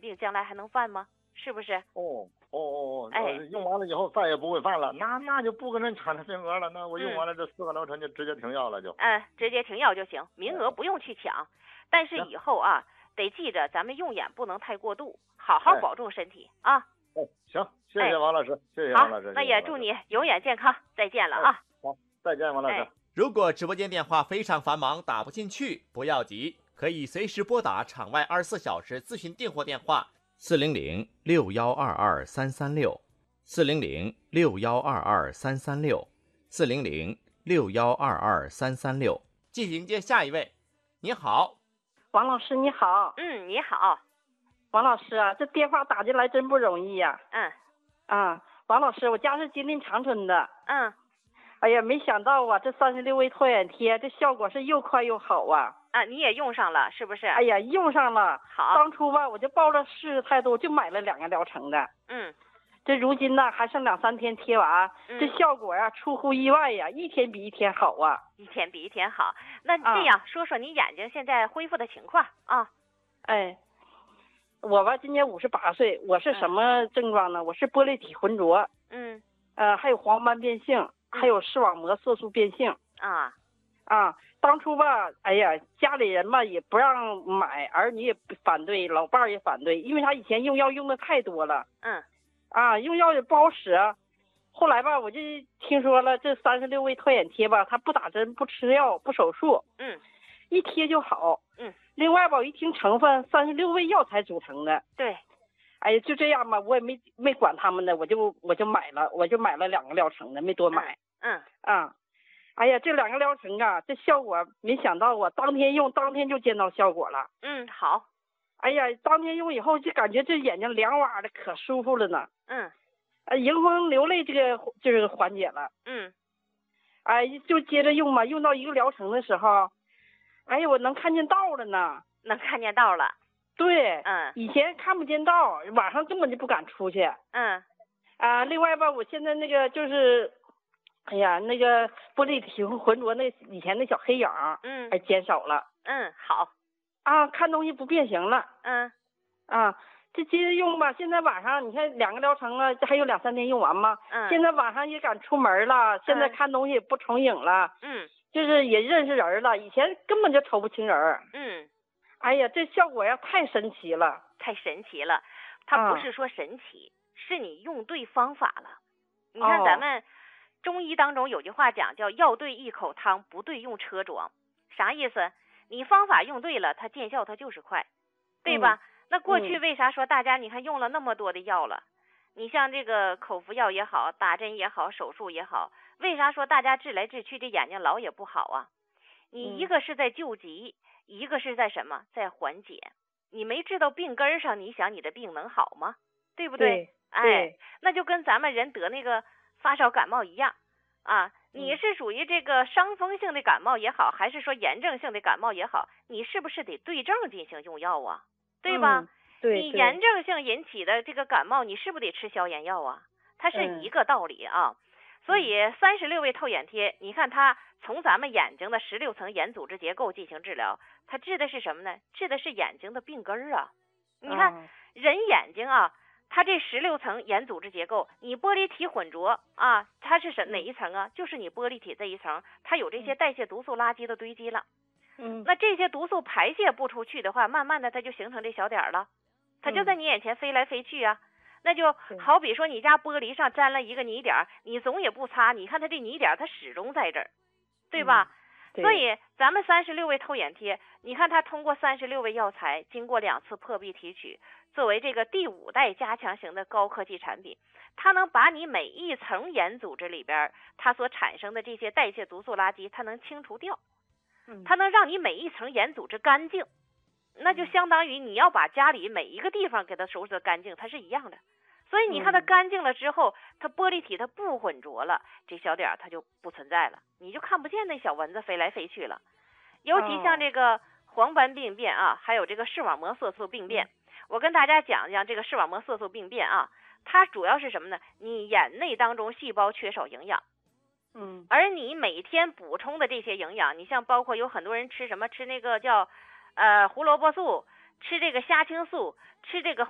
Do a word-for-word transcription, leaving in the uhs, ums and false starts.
病将来还能犯吗？是不是？ 哦哦哦， 哎， 用完了以后再也不会犯了，那那就不跟人产生名额了，那我用完了嗯、 这四个疗程就直接停药了就。 嗯、呃，直接停药就行，名额不用去抢。但是以后啊，得记着咱们用眼不能太过度，好好保重身体啊。 哎，行，谢谢王老师，谢谢好王老师。， 那也祝你永远健康，再见了啊。 好，再见，王老师。 哎如果直播间电话非常繁忙打不进去，不要急，可以随时拨打场外二十四小时咨询订货电话四零零六幺二二三三六四零零六幺二二三三六四零零六幺二二三三六。继续迎接下一位。你好， 王老师你好。 嗯，你好。 王老师啊，这电话打进来真不容易呀、 啊。 嗯。啊，王老师，我家是吉林长春的。 嗯。 哎呀，没想到啊，这三十六味脱眼贴这效果是又快又好啊！ 啊，你也用上了是不是？ 哎呀，用上了。 好。 当初吧，我就抱着试试态度，就买了两个疗程的。 嗯。 这如今呢，还剩两三天贴完， 嗯、 这效果呀、啊、出乎意外呀，一天比一天好啊！ 一天比一天好。那这样、啊、说说你眼睛现在恢复的情况啊？ 哎，我吧今年五十八岁，我是什么症状呢？嗯、我是玻璃体浑浊。 嗯。 呃，还有黄斑变性。还有视网膜色素变性啊啊！当初吧，哎呀，家里人吧也不让买，儿女也反对，老伴儿也反对，因为他以前用药用的太多了。 嗯。 啊，用药也不好使。后来吧，我就听说了这三十六味脱眼贴吧，它不打针、不吃药、不手术， 嗯， 一贴就好。 嗯。 另外吧，我一听成分，三十六味药材组成的。 对。 哎呀，就这样吧，我也没没管他们的，我就我就买了，我就买了两个疗程的，没多买。 嗯。 嗯啊，哎呀，这两个疗程啊，这效果没想到啊，当天用当天就见到效果了。 嗯，好。 哎呀，当天用以后就感觉这眼睛凉哇的，可舒服了呢。 嗯。 呃，迎风流泪这个就是缓解了。 嗯。 哎，就接着用嘛，用到一个疗程的时候，哎呀，我能看见道了呢。 能看见道了。 对。 嗯。 以前看不见道，晚上根本就不敢出去。 嗯。 啊，另外吧，我现在那个就是。哎呀，那个玻璃体浑浊那以前那小黑影， 嗯， 还减少了。 嗯，好。 啊，看东西不变形了。 嗯。 啊，这接着用吧。现在晚上你看两个疗程了，这还有两三天用完吗？ 嗯。 现在晚上也敢出门了，现在看东西也不重影了。 嗯。 就是也认识人了，以前根本就瞅不清人。 嗯。 哎呀，这效果呀太神奇了， 太神奇了。它不是说神奇，啊、是你用对方法了。你看咱们。哦中医当中有句话讲叫药对一口汤，不对用车装，啥意思？你方法用对了，它见效它就是快，对吧？嗯、那过去为啥说大家你看用了那么多的药了？你像这个口服药也好，打针也好，手术也好，为啥说大家治来治去这眼睛老也不好啊？你一个是在救急，嗯、一个是在什么？在缓解。你没治到病根上，你想你的病能好吗？对不对？ 对哎，那就跟咱们人得那个。发烧感冒一样，啊，你是属于这个伤风性的感冒也好，还是说炎症性的感冒也好，你是不是得对症进行用药啊？对吧？ 嗯、对。 你炎症性引起的这个感冒，你是不是得吃消炎药啊？它是一个道理啊。嗯、所以三十六味透眼贴，你看它从咱们眼睛的十六层眼组织结构进行治疗，它治的是什么呢？治的是眼睛的病根儿啊。你看、嗯、人眼睛啊。它这十六层眼组织结构，你玻璃体混浊啊，它是什哪一层啊？就是你玻璃体这一层，它有这些代谢毒素垃圾的堆积了。 嗯， 那这些毒素排泄不出去的话，慢慢的它就形成这小点了，它就在你眼前飞来飞去啊。嗯、那就好比说你家玻璃上沾了一个泥点，你总也不擦，你看它这泥点它始终在这儿，对吧？ 嗯对， 所以咱们三十六味透眼贴，你看它通过三十六味药材，经过两次破壁提取，作为这个第五代加强型的高科技产品，它能把你每一层眼组织里边它所产生的这些代谢毒素垃圾，它能清除掉，它能让你每一层眼组织干净，那就相当于你要把家里每一个地方给它收拾得干净，它是一样的。所以你看它干净了之后，它玻璃体它不混浊了，这小点它就不存在了，你就看不见那小蚊子飞来飞去了。尤其像这个黄斑病变啊，还有这个视网膜色素病变，我跟大家讲讲这个视网膜色素病变啊，它主要是什么呢？你眼内当中细胞缺少营养， 嗯， 而你每天补充的这些营养，你像包括有很多人吃什么，吃那个叫呃胡萝卜素，吃这个虾青素，吃这个